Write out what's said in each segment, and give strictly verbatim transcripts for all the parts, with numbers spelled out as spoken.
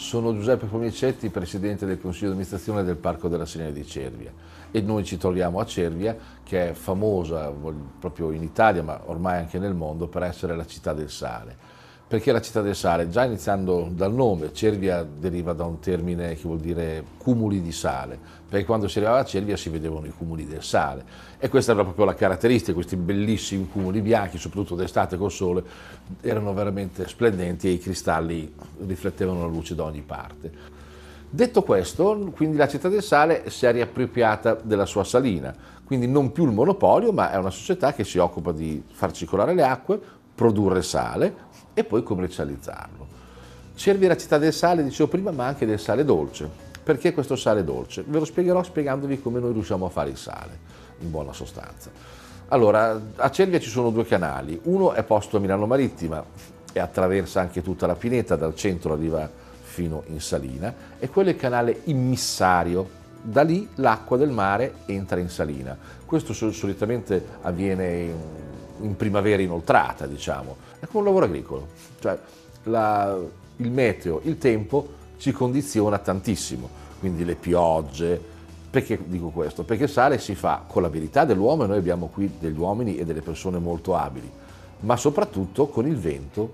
Sono Giuseppe Formicetti, presidente del consiglio di amministrazione del Parco della Sirena di Cervia, e noi ci troviamo a Cervia, che è famosa proprio in Italia ma ormai anche nel mondo per essere la città del sale. Perché la città del sale? Già iniziando dal nome, Cervia deriva da un termine che vuol dire cumuli di sale, perché quando si arrivava a Cervia si vedevano i cumuli del sale, e questa era proprio la caratteristica. Questi bellissimi cumuli bianchi, soprattutto d'estate col sole, erano veramente splendenti e i cristalli riflettevano la luce da ogni parte. Detto questo, quindi la città del sale si è riappropriata della sua salina, quindi non più il monopolio, ma è una società che si occupa di far circolare le acque, produrre sale e poi commercializzarlo. Cervia è la città del sale, dicevo prima, ma anche del sale dolce. Perché questo sale dolce? Ve lo spiegherò spiegandovi come noi riusciamo a fare il sale, in buona sostanza. Allora, a Cervia ci sono due canali, uno è posto a Milano Marittima e attraversa anche tutta la pineta, dal centro arriva fino in salina, e quello è il canale immissario. Da lì l'acqua del mare entra in salina. Questo solitamente avviene in, in primavera inoltrata, diciamo. È come un lavoro agricolo, cioè la, il meteo, il tempo ci condiziona tantissimo, quindi le piogge. Perché dico questo? Perché il sale si fa con l'abilità dell'uomo, e noi abbiamo qui degli uomini e delle persone molto abili, ma soprattutto con il vento,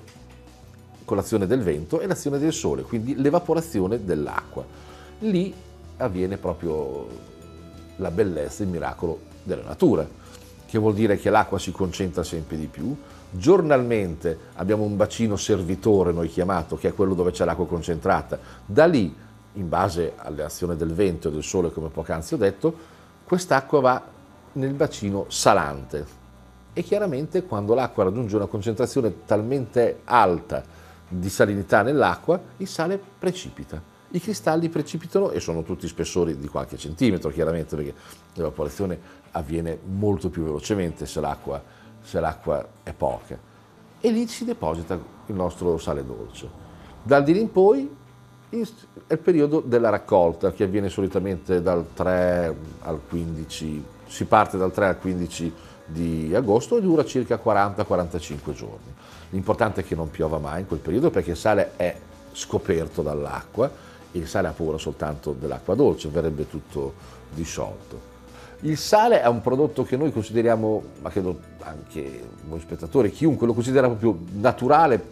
con l'azione del vento e l'azione del sole, quindi l'evaporazione dell'acqua. Lì avviene proprio la bellezza, il miracolo della natura, che vuol dire che l'acqua si concentra sempre di più. Giornalmente abbiamo un bacino servitore, noi chiamato, che è quello dove c'è l'acqua concentrata. Da lì, in base all'azione del vento e del sole, come poc'anzi ho detto, quest'acqua va nel bacino salante, e chiaramente quando l'acqua raggiunge una concentrazione talmente alta di salinità nell'acqua, il sale precipita. I cristalli precipitano e sono tutti spessori di qualche centimetro, chiaramente, perché l'evaporazione avviene molto più velocemente se l'acqua se l'acqua è poca, e lì si deposita il nostro sale dolce. Dal di lì in poi è il periodo della raccolta, che avviene solitamente dal tre al quindici, si parte dal tre al quindici di agosto e dura circa quaranta quarantacinque giorni. L'importante è che non piova mai in quel periodo, perché il sale è scoperto dall'acqua e il sale ha paura soltanto dell'acqua dolce, verrebbe tutto disciolto. Il sale è un prodotto che noi consideriamo, ma credo anche voi spettatori, chiunque lo considera proprio naturale,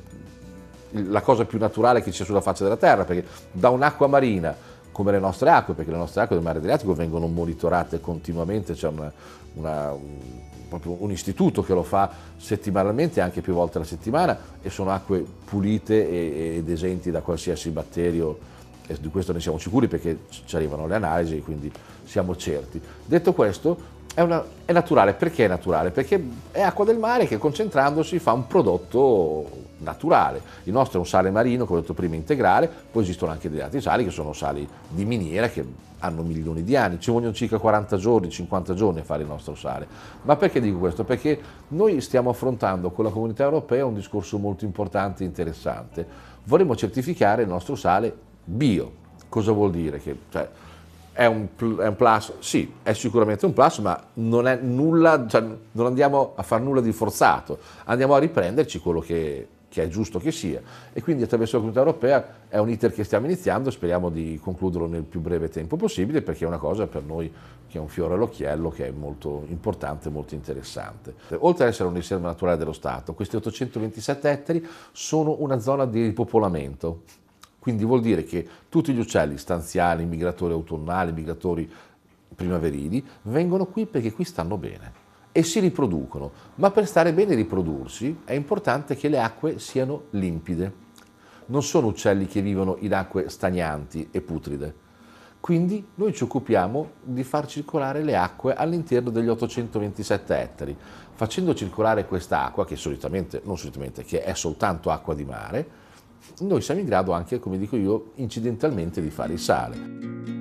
la cosa più naturale che c'è sulla faccia della terra, perché da un'acqua marina, come le nostre acque, perché le nostre acque del mare Adriatico vengono monitorate continuamente, c'è una, una, un, proprio un istituto che lo fa settimanalmente, anche più volte alla settimana, e sono acque pulite e, ed esenti da qualsiasi batterio, e di questo ne siamo sicuri perché ci arrivano le analisi, quindi siamo certi. Detto questo, è, una, è naturale. Perché è naturale? Perché è acqua del mare che, concentrandosi, fa un prodotto naturale. Il nostro è un sale marino, come ho detto prima, integrale. Poi esistono anche degli altri sali che sono sali di miniera, che hanno milioni di anni, ci vogliono circa quaranta giorni, cinquanta giorni a fare il nostro sale. Ma perché dico questo? Perché noi stiamo affrontando con la Comunità Europea un discorso molto importante e interessante. Vorremmo certificare il nostro sale bio. Cosa vuol dire? Che, cioè, è, un, è un plus? Sì, è sicuramente un plus, ma non è nulla, cioè, non andiamo a fare nulla di forzato, andiamo a riprenderci quello che, che è giusto che sia. E quindi attraverso la Comunità Europea è un iter che stiamo iniziando, speriamo di concluderlo nel più breve tempo possibile, perché è una cosa per noi che è un fiore all'occhiello, che è molto importante, molto interessante. Oltre ad essere una riserva naturale dello Stato, questi ottocentoventisette ettari sono una zona di ripopolamento. Quindi vuol dire che tutti gli uccelli stanziali, migratori autunnali, migratori primaverili, vengono qui perché qui stanno bene e si riproducono. Ma per stare bene e riprodursi è importante che le acque siano limpide. Non sono uccelli che vivono in acque stagnanti e putride. Quindi noi ci occupiamo di far circolare le acque all'interno degli ottocentoventisette ettari, facendo circolare questa acqua, che solitamente, non solitamente, che è soltanto acqua di mare. Noi siamo in grado anche, come dico io, incidentalmente di fare il sale.